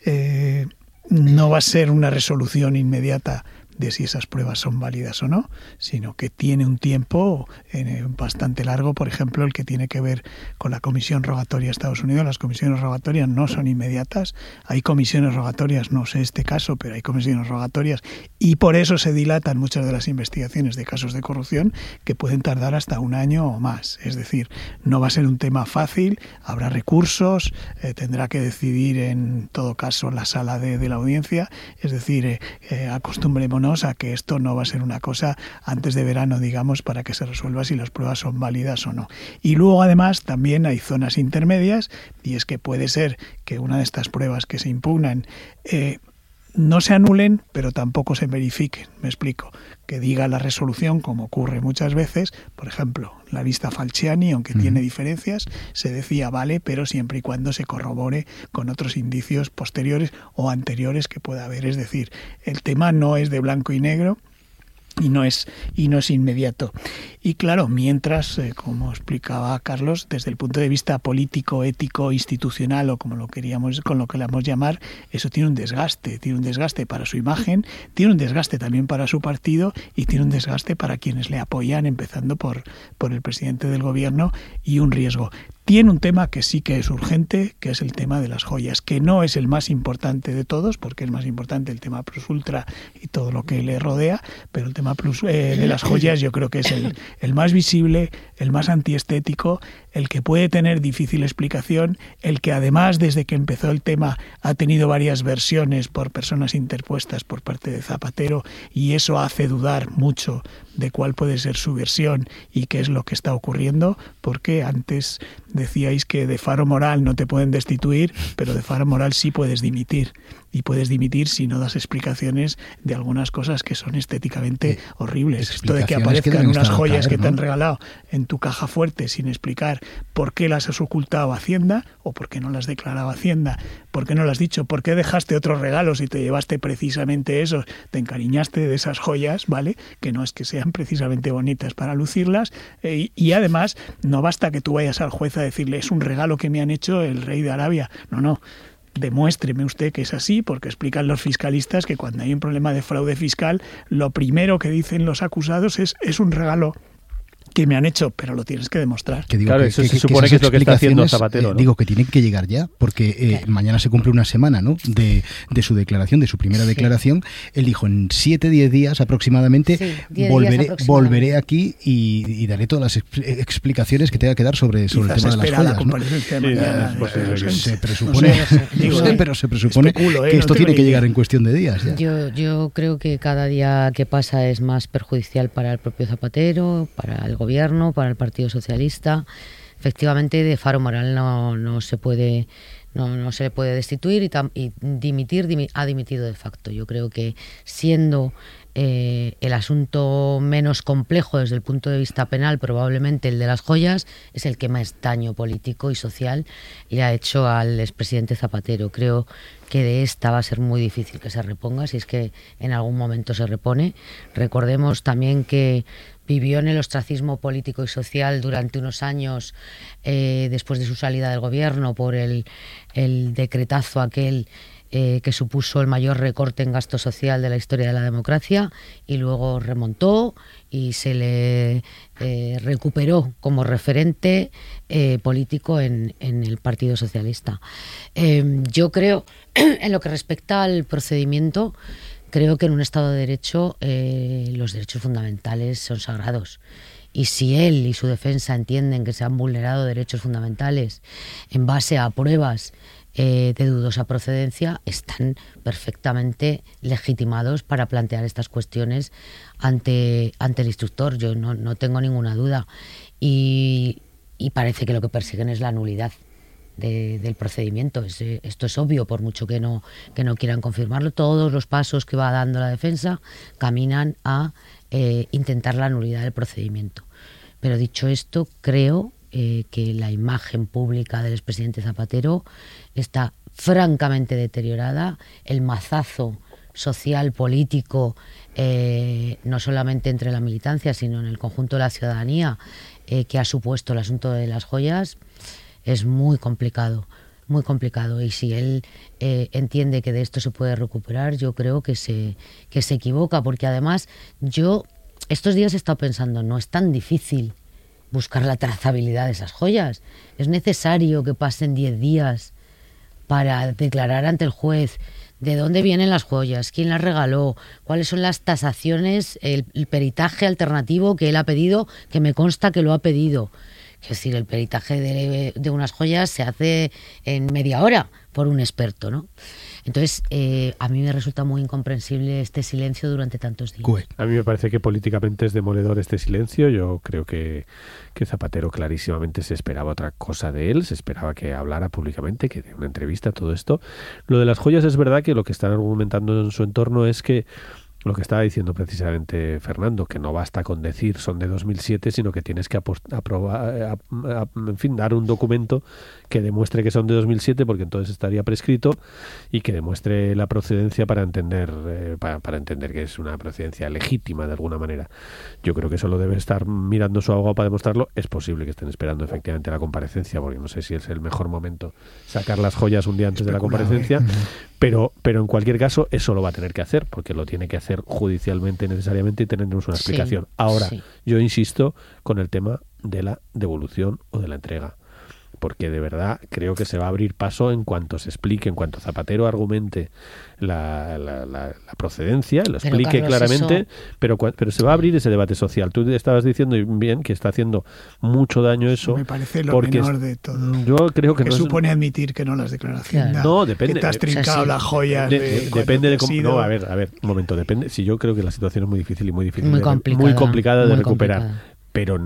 no va a ser una resolución inmediata de si esas pruebas son válidas o no, sino que tiene un tiempo bastante largo, por ejemplo, el que tiene que ver con la comisión rogatoria de Estados Unidos. Las comisiones rogatorias no son inmediatas, hay comisiones rogatorias, no sé este caso, pero hay comisiones rogatorias, y por eso se dilatan muchas de las investigaciones de casos de corrupción, que pueden tardar hasta un año o más. Es decir, no va a ser un tema fácil, habrá recursos, tendrá que decidir en todo caso la sala de la audiencia. Es decir, acostumbrémonos a que esto no va a ser una cosa antes de verano, digamos, para que se resuelva si las pruebas son válidas o no. Y luego, además, también hay zonas intermedias, y es que puede ser que una de estas pruebas que se impugnan no se anulen, pero tampoco se verifiquen. Me explico. Que diga la resolución, como ocurre muchas veces, por ejemplo, la lista Falciani, aunque tiene diferencias, se decía vale, pero siempre y cuando se corrobore con otros indicios posteriores o anteriores que pueda haber. Es decir, el tema no es de blanco y negro, y no es inmediato. Y claro, mientras, como explicaba Carlos, desde el punto de vista político, ético, institucional, o como lo queramos llamar, eso tiene un desgaste para su imagen, tiene un desgaste también para su partido, y tiene un desgaste para quienes le apoyan, empezando por el presidente del gobierno, y un riesgo. Tiene un tema que sí que es urgente, que es el tema de las joyas, que no es el más importante de todos, porque es más importante el tema Plus Ultra y todo lo que le rodea, pero el tema de las joyas yo creo que es el más visible, el más antiestético, el que puede tener difícil explicación, el que además desde que empezó el tema ha tenido varias versiones por personas interpuestas por parte de Zapatero, y eso hace dudar mucho de cuál puede ser su versión y qué es lo que está ocurriendo, porque antes decíais que de faro moral no te pueden destituir, pero de faro moral sí puedes dimitir. Y puedes dimitir si no das explicaciones de algunas cosas que son estéticamente horribles. Esto de que aparezcan unas joyas que te han regalado en tu caja fuerte sin explicar por qué las has ocultado a Hacienda, o por qué no las declaraba Hacienda, por qué no las has dicho, por qué dejaste otros regalos y te llevaste precisamente esos, te encariñaste de esas joyas, ¿vale? Que no es que sean precisamente bonitas para lucirlas, y además no basta que tú vayas al juez a decirle es un regalo que me han hecho el rey de Arabia. No. Demuéstreme usted que es así, porque explican los fiscalistas que cuando hay un problema de fraude fiscal, lo primero que dicen los acusados es un regalo que me han hecho, pero lo tienes que demostrar. Claro, eso se supone que es lo que está haciendo Zapatero, ¿no? Digo que tienen que llegar ya, porque mañana se cumple una semana, ¿no?, de su declaración, de su primera declaración. Él dijo, en 7-10 días aproximadamente, volveré aquí y daré todas las explicaciones que tenga que dar sobre el tema de las joyas, ¿no? Se presupone, pero se presupone que esto tiene que llegar en cuestión de días. Ya. Yo creo que cada día que pasa es más perjudicial para el propio Zapatero, para el gobierno gobierno, para el Partido Socialista. Efectivamente, de Faro Moral no se puede... No se le puede destituir y dimitir, ha dimitido de facto. Yo creo que siendo el asunto menos complejo desde el punto de vista penal, probablemente el de las joyas, es el que más daño político y social le ha hecho al expresidente Zapatero. Creo que de esta va a ser muy difícil que se reponga, si es que en algún momento se repone. Recordemos también que vivió en el ostracismo político y social durante unos años después de su salida del gobierno por el decretazo aquel que supuso el mayor recorte en gasto social de la historia de la democracia, y luego remontó y se le recuperó como referente político en el Partido Socialista. Yo creo, en lo que respecta al procedimiento, creo que en un Estado de Derecho los derechos fundamentales son sagrados. Y si él y su defensa entienden que se han vulnerado derechos fundamentales en base a pruebas de dudosa procedencia, están perfectamente legitimados para plantear estas cuestiones ante el instructor. Yo no tengo ninguna duda. Y parece que lo que persiguen es la nulidad del procedimiento. Esto es obvio, por mucho que no quieran confirmarlo. Todos los pasos que va dando la defensa caminan a intentar la nulidad del procedimiento. Pero dicho esto, creo que la imagen pública del expresidente Zapatero está francamente deteriorada. El mazazo social, político, no solamente entre la militancia, sino en el conjunto de la ciudadanía, que ha supuesto el asunto de las joyas, es muy complicado. Y si él entiende que de esto se puede recuperar, yo creo que se equivoca, porque además yo estos días he estado pensando, no es tan difícil buscar la trazabilidad de esas joyas. Es necesario que pasen 10 días para declarar ante el juez de dónde vienen las joyas, quién las regaló, cuáles son las tasaciones, el peritaje alternativo que él ha pedido, que me consta que lo ha pedido. Es decir, el peritaje de unas joyas se hace en media hora por un experto, ¿no? Entonces, a mí me resulta muy incomprensible este silencio durante tantos días. A mí me parece que políticamente es demoledor este silencio. Yo creo que Zapatero clarísimamente se esperaba otra cosa de él, se esperaba que hablara públicamente, que diera una entrevista, todo esto. Lo de las joyas es verdad que lo que están argumentando en su entorno es que lo que estaba diciendo precisamente Fernando, que no basta con decir son de 2007, sino que tienes que aprobar, dar un documento que demuestre que son de 2007, porque entonces estaría prescrito, y que demuestre la procedencia para entender que es una procedencia legítima de alguna manera. Yo creo que eso lo debe estar mirando su abogado para demostrarlo. Es posible que estén esperando efectivamente la comparecencia, porque no sé si es el mejor momento sacar las joyas un día antes de la comparecencia, pero en cualquier caso eso lo va a tener que hacer, porque lo tiene que hacer judicialmente necesariamente, y tendremos una explicación. Ahora, yo insisto con el tema de la devolución o de la entrega, porque de verdad creo que se va a abrir paso en cuanto se explique, en cuanto Zapatero argumente la procedencia, lo explique, Carlos, claramente, pero se va a abrir ese debate social. Tú estabas diciendo bien que está haciendo mucho daño eso. Me parece lo menor de todo. Yo creo que no supone admitir que no las declaraciones. No, depende. Que te has trincado las joyas. Depende de cómo. No, a ver, un momento, depende. Si yo creo que la situación es muy difícil y muy complicada de recuperar. Pero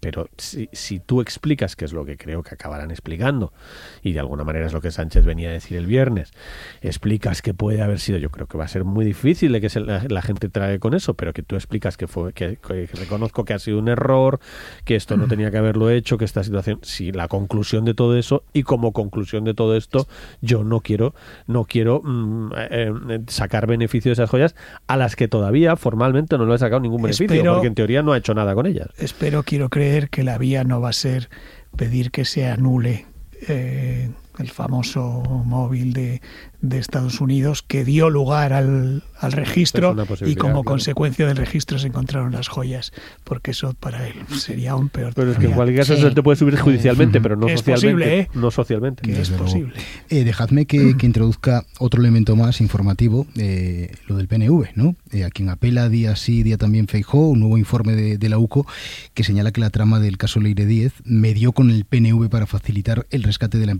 si tú explicas, que es lo que creo que acabarán explicando, y de alguna manera es lo que Sánchez venía a decir el viernes, explicas que puede haber sido, yo creo que va a ser muy difícil de que la gente trague con eso, pero que tú explicas que reconozco que ha sido un error, que esto no tenía que haberlo hecho, que esta situación, si la conclusión de todo eso, y como conclusión de todo esto, yo no quiero sacar beneficio de esas joyas, a las que todavía formalmente no le he sacado ningún beneficio, porque en teoría no ha hecho nada con ellas. Pero quiero creer que la vía no va a ser pedir que se anule el famoso móvil de Estados Unidos, que dio lugar al registro, y como consecuencia del registro se encontraron las joyas, porque eso para él sería aún peor. Pero es que en cualquier caso se te puede subir judicialmente, pero no socialmente. Posible, no socialmente. Que es posible. Dejadme que introduzca otro elemento más informativo, lo del PNV, ¿no? A quien apela día sí, día también Feijóo, un nuevo informe de la UCO que señala que la trama del caso Leire Díez medió con el PNV para facilitar el rescate de la empresa vasca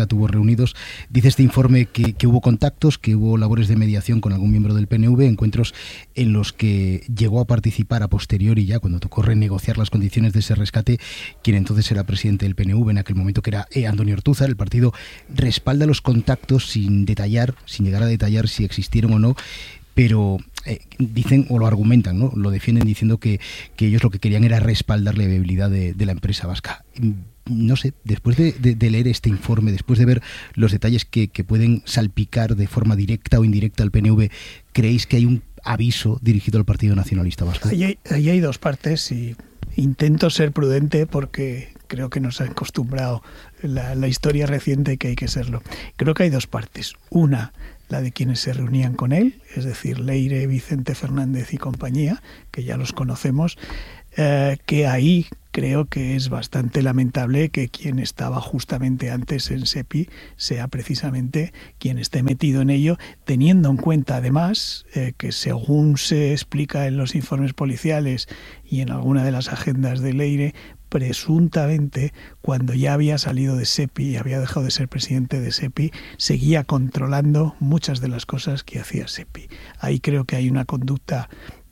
Vasca tuvo reunidos. Dice este informe que hubo contactos, que hubo labores de mediación con algún miembro del PNV, encuentros en los que llegó a participar a posteriori, ya cuando tocó renegociar las condiciones de ese rescate, quien entonces era presidente del PNV en aquel momento, que era Antonio Ortúzar. El partido respalda los contactos sin llegar a detallar si existieron o no, pero dicen o lo argumentan, ¿no? Lo defienden diciendo que ellos lo que querían era respaldar la viabilidad de la empresa vasca. No sé, después de leer este informe, después de ver los detalles que pueden salpicar de forma directa o indirecta al PNV, ¿creéis que hay un aviso dirigido al Partido Nacionalista Vasco? Ahí hay dos partes y intento ser prudente porque creo que nos ha acostumbrado la historia reciente que hay que serlo. Creo que hay dos partes. Una, la de quienes se reunían con él, es decir, Leire, Vicente Fernández y compañía, que ya los conocemos, que ahí creo que es bastante lamentable que quien estaba justamente antes en SEPI sea precisamente quien esté metido en ello, teniendo en cuenta además que según se explica en los informes policiales y en alguna de las agendas de Leire, presuntamente, cuando ya había salido de SEPI y había dejado de ser presidente de SEPI, seguía controlando muchas de las cosas que hacía SEPI. Ahí creo que hay una conducta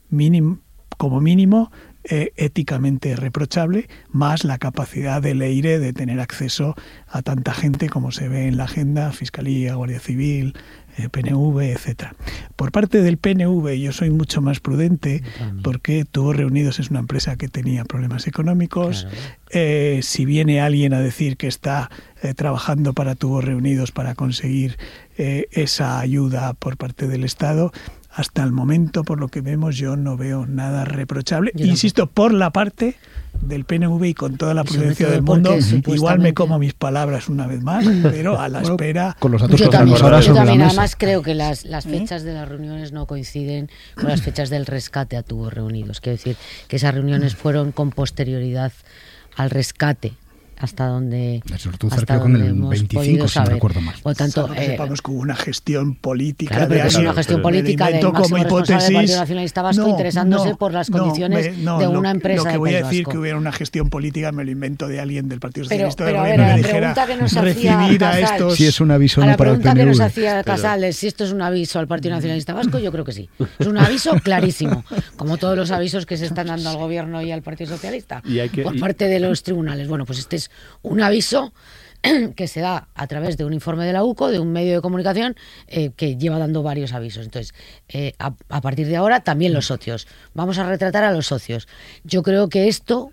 como mínimo éticamente reprochable, más la capacidad de Leire de tener acceso a tanta gente como se ve en la agenda, Fiscalía, Guardia Civil, PNV, etcétera. Por parte del PNV yo soy mucho más prudente porque Tubos Reunidos es una empresa que tenía problemas económicos. Claro. Si viene alguien a decir que está trabajando para Tubos Reunidos para conseguir esa ayuda por parte del Estado, hasta el momento, por lo que vemos, yo no veo nada reprochable. Insisto, por la parte del PNV y con toda la prudencia del mundo, igual me como mis palabras una vez más, pero a la espera... Con los datos yo también, además creo que las fechas de las reuniones no coinciden con las fechas del rescate a Tubos Reunidos. Quiero decir que esas reuniones fueron con posterioridad al rescate, hasta donde con el 25, si no recuerdo mal. Por tanto, sepamos que hubo una gestión política, claro, de alguien, una gestión política del máximo responsable del Partido Nacionalista Vasco interesándose por las condiciones de una empresa. Lo que voy a decir Vasco. Que hubiera una gestión política me lo invento de alguien del Partido Socialista pero del Gobierno que dijera que nos recibir a estos. Si es un aviso no para el PNV. La pregunta que nos hacía Casales, si esto es un aviso al Partido Nacionalista Vasco, yo creo que sí. Es un aviso clarísimo, como todos los avisos que se están dando al Gobierno y al Partido Socialista por parte de los tribunales. Bueno, pues este es un aviso que se da a través de un informe de la UCO, de un medio de comunicación que lleva dando varios avisos. Entonces, a partir de ahora, también los socios. Vamos a retratar a los socios. Yo creo que esto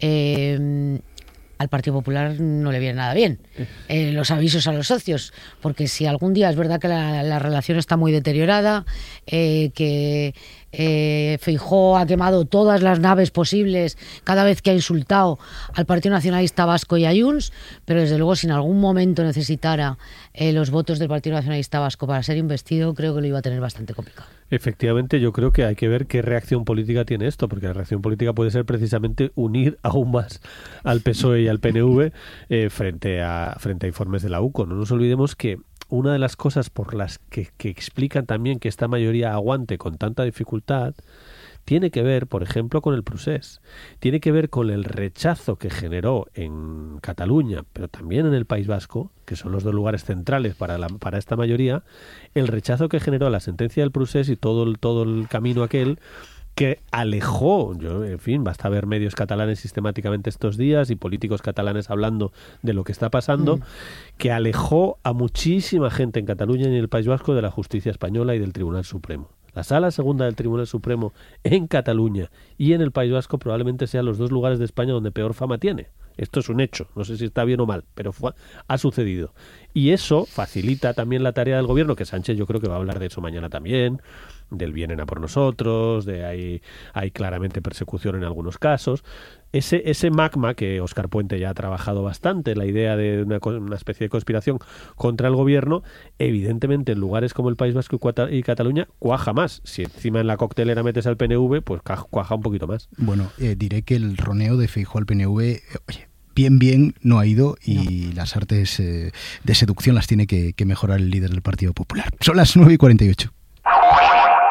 al Partido Popular no le viene nada bien, los avisos a los socios, porque si algún día es verdad que la relación está muy deteriorada, que Feijóo ha quemado todas las naves posibles cada vez que ha insultado al Partido Nacionalista Vasco y a Junts, pero desde luego si en algún momento necesitara los votos del Partido Nacionalista Vasco para ser investido, creo que lo iba a tener bastante complicado. Efectivamente, yo creo que hay que ver qué reacción política tiene esto, porque la reacción política puede ser precisamente unir aún más al PSOE y al PNV frente a informes de la UCO. No nos olvidemos que una de las cosas por las que explican también que esta mayoría aguante con tanta dificultad tiene que ver, por ejemplo, con el procés. Tiene que ver con el rechazo que generó en Cataluña, pero también en el País Vasco, que son los dos lugares centrales para esta mayoría, el rechazo que generó la sentencia del procés y todo el camino aquel que alejó, basta ver medios catalanes sistemáticamente estos días y políticos catalanes hablando de lo que está pasando, que alejó a muchísima gente en Cataluña y en el País Vasco de la justicia española y del Tribunal Supremo. La Sala Segunda del Tribunal Supremo en Cataluña y en el País Vasco probablemente sean los dos lugares de España donde peor fama tiene. Esto es un hecho, no sé si está bien o mal, pero ha sucedido. Y eso facilita también la tarea del gobierno, que Sánchez yo creo que va a hablar de eso mañana también, del vienen a por nosotros, de hay claramente persecución en algunos casos. Ese magma que Óscar Puente ya ha trabajado bastante, la idea de una especie de conspiración contra el gobierno, evidentemente en lugares como el País Vasco y Cataluña cuaja más. Si encima en la coctelera metes al PNV, pues cuaja un poquito más. Bueno, diré que el roneo de Feijóo al PNV, bien no ha ido y las artes de seducción las tiene que mejorar el líder del Partido Popular. Son las 9:48.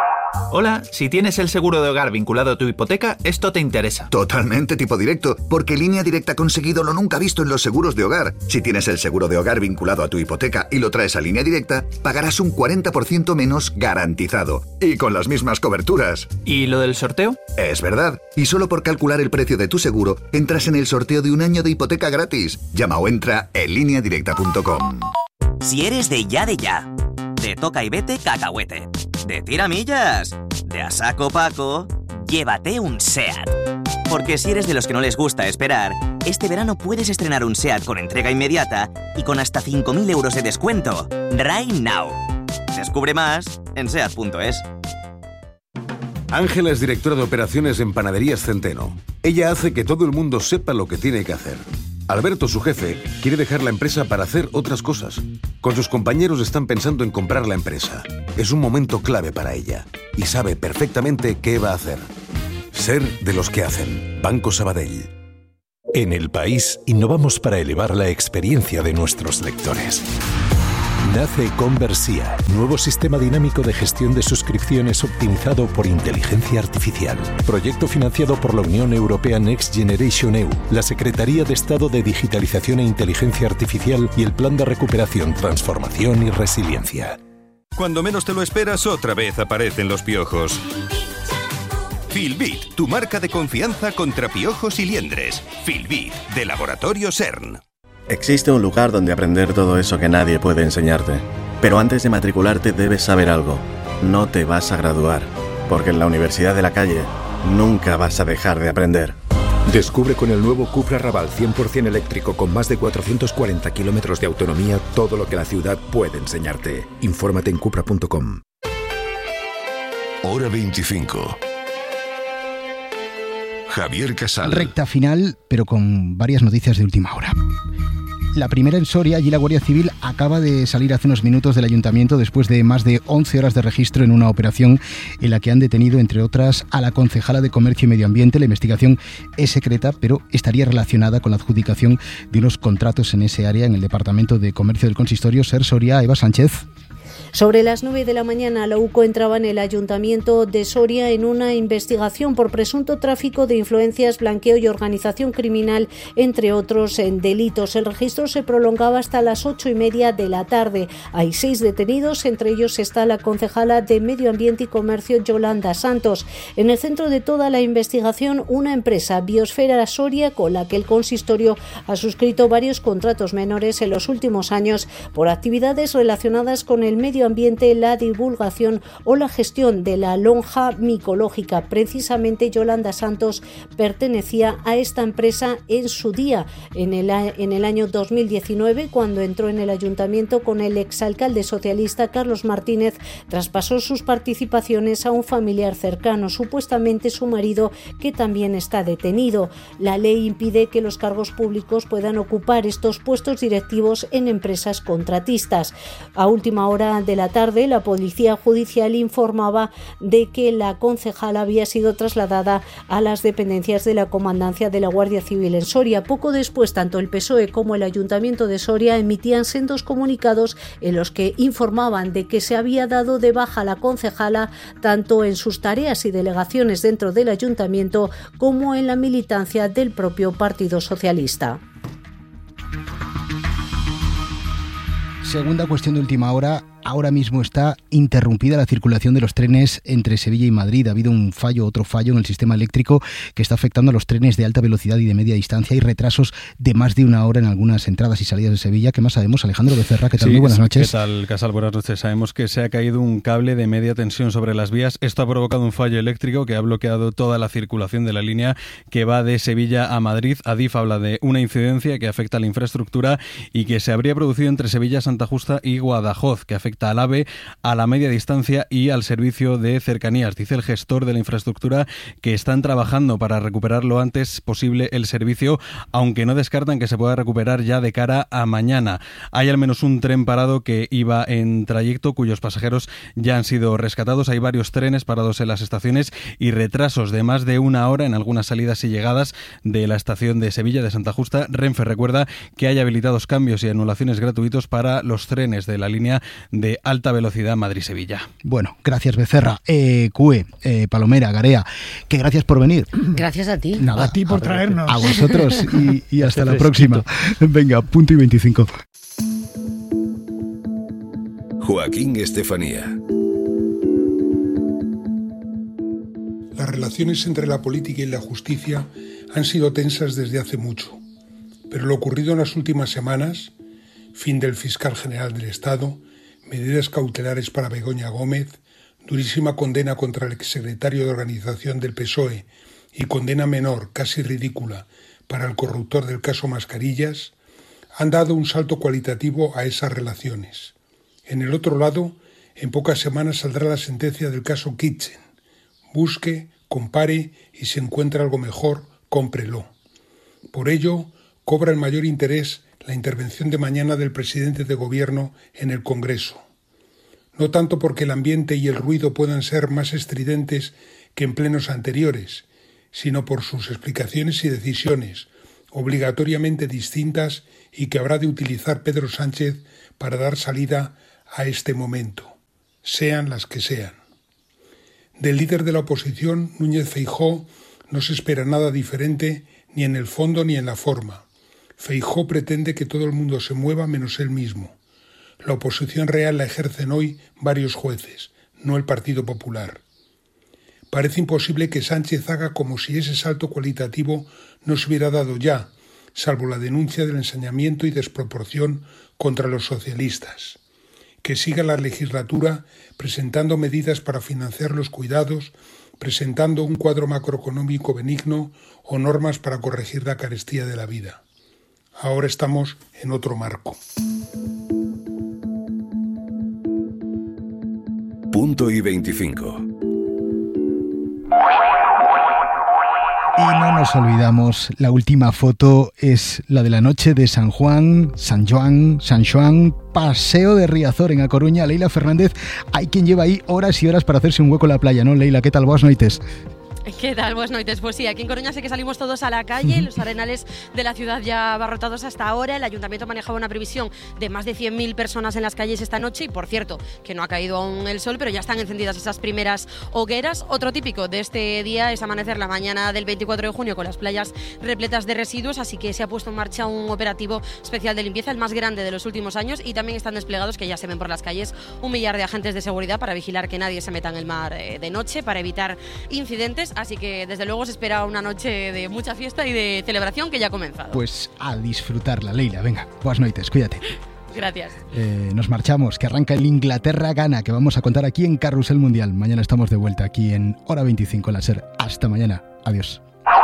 Hola, si tienes el seguro de hogar vinculado a tu hipoteca, esto te interesa. Totalmente tipo directo, porque Línea Directa ha conseguido lo nunca visto en los seguros de hogar. Si tienes el seguro de hogar vinculado a tu hipoteca y lo traes a Línea Directa, pagarás un 40% menos garantizado. Y con las mismas coberturas. ¿Y lo del sorteo? Es verdad. Y solo por calcular el precio de tu seguro, entras en el sorteo de un año de hipoteca gratis. Llama o entra en lineadirecta.com. Si eres de ya, de toca y vete cacahuete, de tiramillas, de a saco Paco, llévate un SEAT. Porque si eres de los que no les gusta esperar, este verano puedes estrenar un SEAT con entrega inmediata y con hasta 5.000 euros de descuento. Right now. Descubre más en SEAT.es. Ángela es directora de operaciones en Panaderías Centeno. Ella hace que todo el mundo sepa lo que tiene que hacer. Alberto, su jefe, quiere dejar la empresa para hacer otras cosas. Con sus compañeros están pensando en comprar la empresa. Es un momento clave para ella y sabe perfectamente qué va a hacer. Ser de los que hacen. Banco Sabadell. En El País innovamos para elevar la experiencia de nuestros lectores. Nace Conversia, nuevo sistema dinámico de gestión de suscripciones optimizado por inteligencia artificial. Proyecto financiado por la Unión Europea Next Generation EU, la Secretaría de Estado de Digitalización e Inteligencia Artificial y el Plan de Recuperación, Transformación y Resiliencia. Cuando menos te lo esperas, otra vez aparecen los piojos. Filbit, tu marca de confianza contra piojos y liendres. Filbit, de Laboratorio CERN. Existe un lugar donde aprender todo eso que nadie puede enseñarte. Pero antes de matricularte debes saber algo. No te vas a graduar, porque en la Universidad de la Calle nunca vas a dejar de aprender. Descubre con el nuevo Cupra Raval 100% eléctrico con más de 440 kilómetros de autonomía todo lo que la ciudad puede enseñarte. Infórmate en cupra.com. Hora 25. Javier Casal. Recta final, pero con varias noticias de última hora. La primera en Soria, allí la Guardia Civil acaba de salir hace unos minutos del ayuntamiento después de más de 11 horas de registro en una operación en la que han detenido, entre otras, a la concejala de Comercio y Medio Ambiente. La investigación es secreta, pero estaría relacionada con la adjudicación de unos contratos en ese área en el Departamento de Comercio del Consistorio. Ser Soria, Eva Sánchez. Sobre las 9 de la mañana, la UCO entraba en el Ayuntamiento de Soria en una investigación por presunto tráfico de influencias, blanqueo y organización criminal, entre otros delitos. El registro se prolongaba hasta las 8:30 de la tarde. Hay 6 detenidos, entre ellos está la concejala de Medio Ambiente y Comercio, Yolanda Santos. En el centro de toda la investigación, una empresa, Biosfera Soria, con la que el consistorio ha suscrito varios contratos menores en los últimos años por actividades relacionadas con el medio ambiente, la divulgación o la gestión de la lonja micológica. Precisamente Yolanda Santos pertenecía a esta empresa en su día, en el año 2019, cuando entró en el ayuntamiento con el exalcalde socialista Carlos Martínez. Traspasó sus participaciones a un familiar cercano, supuestamente su marido, que también está detenido. La ley impide que los cargos públicos puedan ocupar estos puestos directivos en empresas contratistas. A última hora de la tarde, la Policía Judicial informaba de que la concejala había sido trasladada a las dependencias de la Comandancia de la Guardia Civil en Soria. Poco después, tanto el PSOE como el Ayuntamiento de Soria emitían sendos comunicados en los que informaban de que se había dado de baja a la concejala tanto en sus tareas y delegaciones dentro del Ayuntamiento como en la militancia del propio Partido Socialista. Segunda cuestión de última hora. Ahora mismo está interrumpida la circulación de los trenes entre Sevilla y Madrid. Ha habido otro fallo en el sistema eléctrico que está afectando a los trenes de alta velocidad y de media distancia. Hay retrasos de más de una hora en algunas entradas y salidas de Sevilla. ¿Qué más sabemos? Alejandro Becerra, ¿qué tal? Muy buenas noches. ¿Qué tal, Casal? Buenas noches. Sabemos que se ha caído un cable de media tensión sobre las vías. Esto ha provocado un fallo eléctrico que ha bloqueado toda la circulación de la línea que va de Sevilla a Madrid. Adif habla de una incidencia que afecta a la infraestructura y que se habría producido entre Sevilla, Santa Justa y Guadajoz, que afecta al AVE, a la media distancia y al servicio de cercanías. Dice el gestor de la infraestructura que están trabajando para recuperar lo antes posible el servicio, aunque no descartan que se pueda recuperar ya de cara a mañana. Hay al menos un tren parado que iba en trayecto, cuyos pasajeros ya han sido rescatados. Hay varios trenes parados en las estaciones y retrasos de más de una hora en algunas salidas y llegadas de la estación de Sevilla, de Santa Justa. Renfe recuerda que hay habilitados cambios y anulaciones gratuitos para los trenes de la línea de alta velocidad Madrid-Sevilla. Bueno, gracias Becerra, Cue, Palomera, Garea, que gracias por venir. Gracias a ti. Nada, a ti por traernos. A vosotros y hasta la próxima. Venga, punto y 25. Joaquín Estefanía. Las relaciones entre la política y la justicia han sido tensas desde hace mucho, pero lo ocurrido en las últimas semanas, fin del fiscal general del Estado, medidas cautelares para Begoña Gómez, durísima condena contra el exsecretario de organización del PSOE y condena menor, casi ridícula, para el corruptor del caso Mascarillas, han dado un salto cualitativo a esas relaciones. En el otro lado, en pocas semanas saldrá la sentencia del caso Kitchen. Busque, compare y si encuentra algo mejor, cómprelo. Por ello, cobra el mayor interés la intervención de mañana del presidente de Gobierno en el Congreso. No tanto porque el ambiente y el ruido puedan ser más estridentes que en plenos anteriores, sino por sus explicaciones y decisiones, obligatoriamente distintas y que habrá de utilizar Pedro Sánchez para dar salida a este momento, sean las que sean. Del líder de la oposición, Núñez Feijóo, no se espera nada diferente ni en el fondo ni en la forma. Feijóo pretende que todo el mundo se mueva menos él mismo. La oposición real la ejercen hoy varios jueces, no el Partido Popular. Parece imposible que Sánchez haga como si ese salto cualitativo no se hubiera dado ya, salvo la denuncia del ensañamiento y desproporción contra los socialistas. Que siga la legislatura presentando medidas para financiar los cuidados, presentando un cuadro macroeconómico benigno o normas para corregir la carestía de la vida. Ahora estamos en otro marco. Punto y 25. Y no nos olvidamos, la última foto es la de la noche de San Juan, Paseo de Riazor en A Coruña. Leila Fernández, hay quien lleva ahí horas y horas para hacerse un hueco en la playa, ¿no? Leila, ¿qué tal? Buenas noites. ¿Qué tal? Buenas noches. Pues sí, aquí en Coruña sé que salimos todos a la calle, los arenales de la ciudad ya abarrotados hasta ahora. El ayuntamiento manejaba una previsión de más de 100.000 personas en las calles esta noche y, por cierto, que no ha caído aún el sol, pero ya están encendidas esas primeras hogueras. Otro típico de este día es amanecer la mañana del 24 de junio con las playas repletas de residuos, así que se ha puesto en marcha un operativo especial de limpieza, el más grande de los últimos años, y también están desplegados, que ya se ven por las calles, 1 millar de agentes de seguridad para vigilar que nadie se meta en el mar de noche, para evitar incidentes, así que desde luego se espera una noche de mucha fiesta y de celebración que ya ha comenzado. Pues a disfrutarla, Leila. Venga, buenas noites, cuídate. Gracias. Nos marchamos, que arranca el Inglaterra-Ghana, que vamos a contar aquí en Carrusel Mundial. Mañana estamos de vuelta aquí en Hora 25 en la SER. Hasta mañana. Adiós.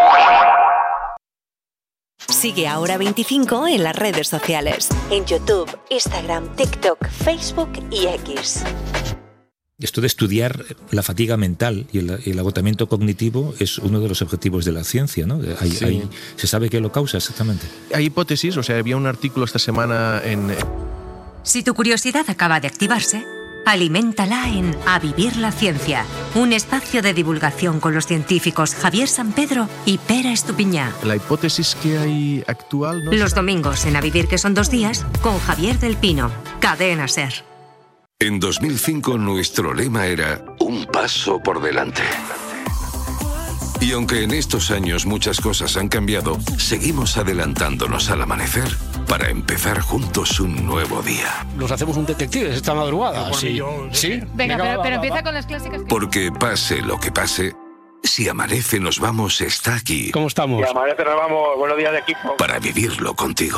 Sigue a Hora 25 en las redes sociales. En YouTube, Instagram, TikTok, Facebook y X. Esto de estudiar la fatiga mental y el agotamiento cognitivo es uno de los objetivos de la ciencia, ¿no? ¿Se sabe qué lo causa exactamente? Hay hipótesis, había un artículo esta semana en... Si tu curiosidad acaba de activarse, aliméntala en A Vivir la Ciencia, un espacio de divulgación con los científicos Javier Sampedro y Pera Estupiñá. La hipótesis que hay actual... Los domingos en A Vivir, que son 2 días, con Javier del Pino, Cadena SER. En 2005 nuestro lema era un paso por delante. Y aunque en estos años muchas cosas han cambiado, seguimos adelantándonos al amanecer para empezar juntos un nuevo día. Nos hacemos un detective esta madrugada. Sí. ¿Sí? Venga, pero empieza con las clásicas. Porque pase lo que pase, Si Amanece Nos Vamos está aquí. ¿Cómo estamos? Si Amanece Nos Vamos, buenos días de equipo. Para vivirlo contigo.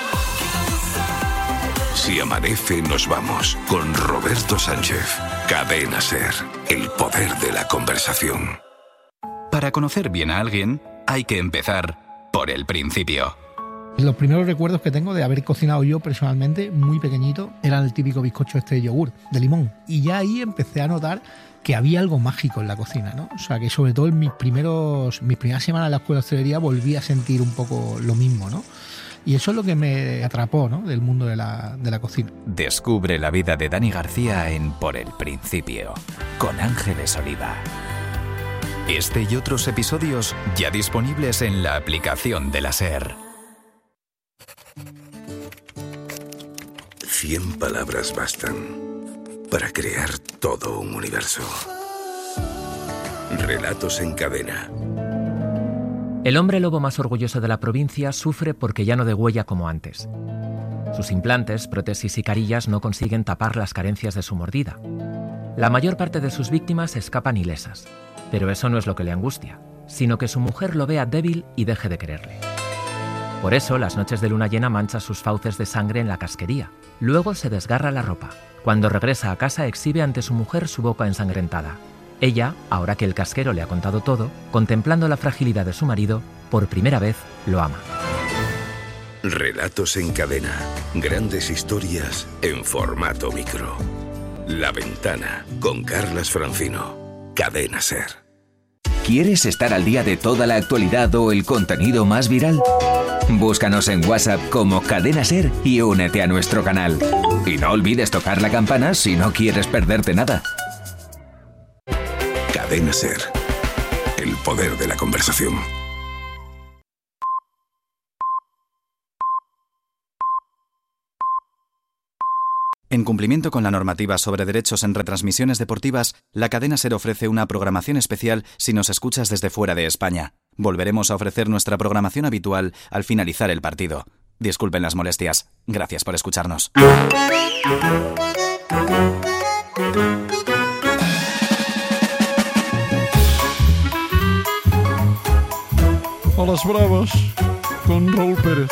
Si Amanece Nos Vamos, con Roberto Sánchez. Cadena SER, el poder de la conversación. Para conocer bien a alguien, hay que empezar por el principio. Los primeros recuerdos que tengo de haber cocinado yo personalmente, muy pequeñito, eran el típico bizcocho de yogur, de limón. Y ya ahí empecé a notar que había algo mágico en la cocina, ¿no? O sea, que sobre todo en mis primeras semanas en la escuela de hostelería volví a sentir un poco lo mismo, ¿no? Y eso es lo que me atrapó, ¿no?, del mundo de la cocina. Descubre la vida de Dani García en Por el Principio, con Ángeles Oliva. Este y otros episodios ya disponibles en la aplicación de la SER. 100 palabras bastan. para crear todo un universo. Relatos en cadena. El hombre lobo más orgulloso de la provincia sufre porque ya no degüella como antes. Sus implantes, prótesis y carillas no consiguen tapar las carencias de su mordida. La mayor parte de sus víctimas escapan ilesas, pero eso no es lo que le angustia, sino que su mujer lo vea débil y deje de quererle. Por eso, las noches de luna llena mancha sus fauces de sangre en la casquería. Luego se desgarra la ropa. Cuando regresa a casa exhibe ante su mujer su boca ensangrentada. Ella, ahora que el casquero le ha contado todo, contemplando la fragilidad de su marido, por primera vez lo ama. Relatos en cadena. Grandes historias en formato micro. La Ventana, con Carlas Francino. Cadena SER. ¿Quieres estar al día de toda la actualidad o el contenido más viral? Búscanos en WhatsApp como Cadena SER y únete a nuestro canal. Y no olvides tocar la campana si no quieres perderte nada. Cadena SER. El poder de la conversación. En cumplimiento con la normativa sobre derechos en retransmisiones deportivas, la cadena SER ofrece una programación especial si nos escuchas desde fuera de España. Volveremos a ofrecer nuestra programación habitual al finalizar el partido. Disculpen las molestias. Gracias por escucharnos. A las bravas, con Raúl Pérez.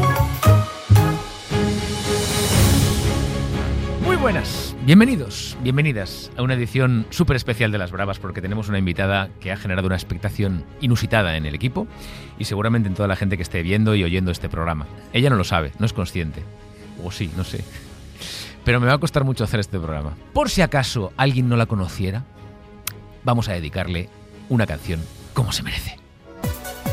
Muy buenas, bienvenidas a una edición súper especial de Las Bravas, porque tenemos una invitada que ha generado una expectación inusitada en el equipo y seguramente en toda la gente que esté viendo y oyendo este programa. Ella no lo sabe, no es consciente, o sí, no sé, pero me va a costar mucho hacer este programa. Por si acaso alguien no la conociera, vamos a dedicarle una canción como se merece.